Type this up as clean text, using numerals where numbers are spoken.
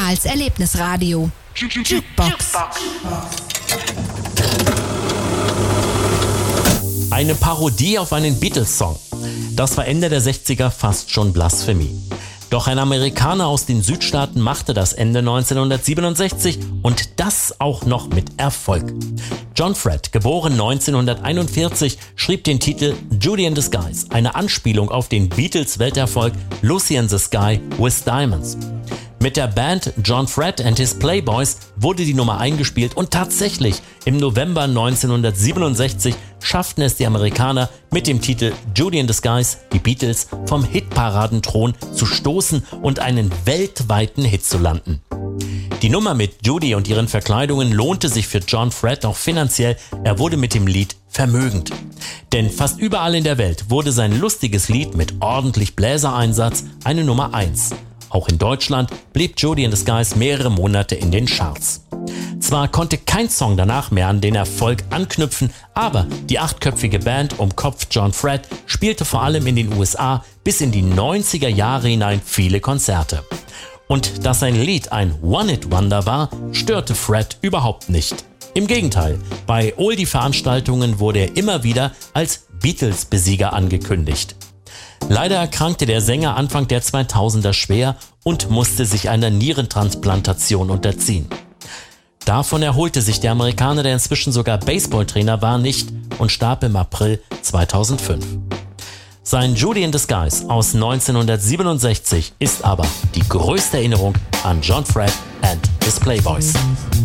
Karls Erlebnisradio. Jukebox. Eine Parodie auf einen Beatles-Song. Das war Ende der 60er fast schon Blasphemie. Doch ein Amerikaner aus den Südstaaten machte das Ende 1967 und das auch noch mit Erfolg. John Fred, geboren 1941, schrieb den Titel Judy in the Skies, eine Anspielung auf den Beatles-Welterfolg Lucy in the Sky with Diamonds. Mit der Band John Fred and his Playboys wurde die Nummer eingespielt und tatsächlich im November 1967 schafften es die Amerikaner mit dem Titel Judy in the Skies, die Beatles, vom Hitparadenthron zu stoßen und einen weltweiten Hit zu landen. Die Nummer mit Judy und ihren Verkleidungen lohnte sich für John Fred auch finanziell, er wurde mit dem Lied vermögend. Denn fast überall in der Welt wurde sein lustiges Lied mit ordentlich Bläsereinsatz eine Nummer 1. Auch in Deutschland blieb Judy in the Skies mehrere Monate in den Charts. Zwar konnte kein Song danach mehr an den Erfolg anknüpfen, aber die 8-köpfige Band um Kopf John Fred spielte vor allem in den USA bis in die 90er Jahre hinein viele Konzerte. Und dass sein Lied ein One-Hit-Wonder war, störte Fred überhaupt nicht. Im Gegenteil, bei Oldie-Veranstaltungen wurde er immer wieder als Beatles-Besieger angekündigt. Leider erkrankte der Sänger Anfang der 2000er schwer und musste sich einer Nierentransplantation unterziehen. Davon erholte sich der Amerikaner, der inzwischen sogar Baseballtrainer war, nicht und starb im April 2005. Sein Judy in the Skies aus 1967 ist aber die größte Erinnerung an John Fred and his Playboys.